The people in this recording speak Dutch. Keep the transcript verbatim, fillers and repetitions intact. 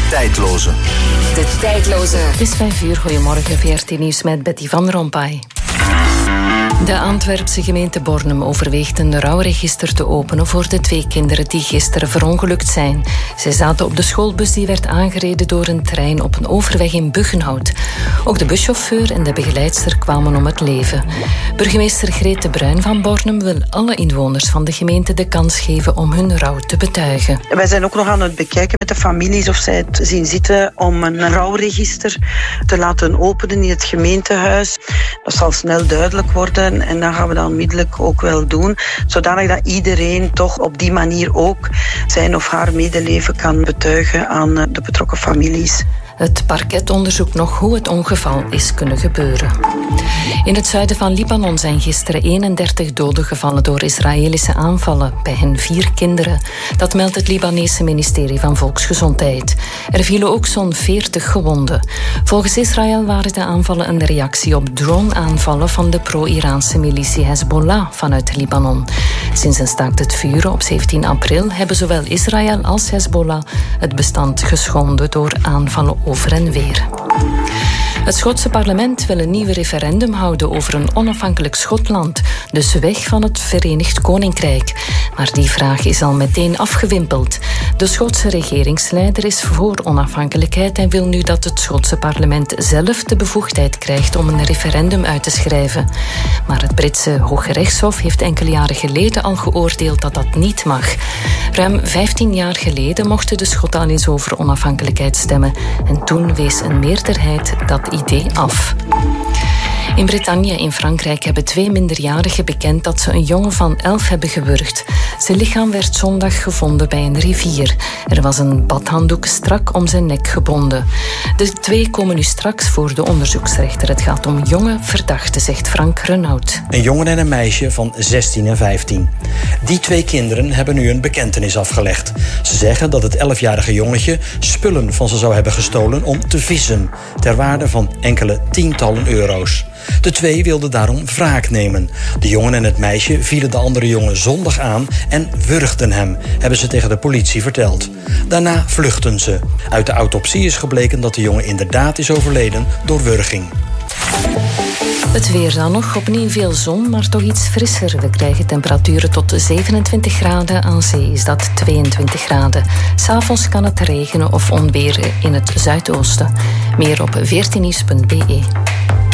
tijdloze. De tijdloze. Het is vijf uur. Goedemorgen, V R T Nieuws met Betty van Rompuy. De Antwerpse gemeente Bornem overweegt een rouwregister te openen voor de twee kinderen die gisteren verongelukt zijn. Zij zaten op de schoolbus die werd aangereden door een trein op een overweg in Buggenhout. Ook de buschauffeur en de begeleidster kwamen om het leven. Burgemeester Greet de Bruin van Bornem wil alle inwoners van de gemeente de kans geven om hun rouw te betuigen. Wij zijn ook nog aan het bekijken met de families of zij het zien zitten om een rouwregister te laten openen in het gemeentehuis. Dat zal snel duidelijk worden. En dat gaan we dan onmiddellijk ook wel doen, zodanig dat iedereen toch op die manier ook zijn of haar medeleven kan betuigen aan de betrokken families. Het parket onderzoekt nog hoe het ongeval is kunnen gebeuren. In het zuiden van Libanon zijn gisteren eenendertig doden gevallen door Israëlische aanvallen, bij hen vier kinderen. Dat meldt het Libanese ministerie van Volksgezondheid. Er vielen ook zo'n veertig gewonden. Volgens Israël waren de aanvallen een reactie op drone-aanvallen van de pro-Iraanse militie Hezbollah vanuit Libanon. Sinds een staakt het vuren op zeventien april hebben zowel Israël als Hezbollah het bestand geschonden door aanvallen over en weer. Het Schotse parlement wil een nieuw referendum houden over een onafhankelijk Schotland, dus weg van het Verenigd Koninkrijk. Maar die vraag is al meteen afgewimpeld. De Schotse regeringsleider is voor onafhankelijkheid en wil nu dat het Schotse parlement zelf de bevoegdheid krijgt om een referendum uit te schrijven. Maar het Britse Hoge Rechtshof heeft enkele jaren geleden al geoordeeld dat dat niet mag. Ruim vijftien jaar geleden mochten de Schotten al eens over onafhankelijkheid stemmen en toen wees een meerderheid dat idee af. In Bretagne in Frankrijk hebben twee minderjarigen bekend dat ze een jongen van elf hebben gewurgd. Zijn lichaam werd zondag gevonden bij een rivier. Er was een badhanddoek strak om zijn nek gebonden. De twee komen nu straks voor de onderzoeksrechter. Het gaat om jonge verdachten, zegt Frank Renaud. Een jongen en een meisje van zestien en vijftien. Die twee kinderen hebben nu een bekentenis afgelegd. Ze zeggen dat het elfjarige jongetje spullen van ze zou hebben gestolen om te vissen, ter waarde van enkele tientallen euro's. De twee wilden daarom wraak nemen. De jongen en het meisje vielen de andere jongen zondag aan en wurgden hem, hebben ze tegen de politie verteld. Daarna vluchtten ze. Uit de autopsie is gebleken dat de jongen inderdaad is overleden door wurging. Het weer dan nog, opnieuw veel zon, maar toch iets frisser. We krijgen temperaturen tot zevenentwintig graden, aan zee is dat tweeëntwintig graden. 'S'avonds kan het regenen of onweren in het zuidoosten. Meer op veertien nieuws punt b e.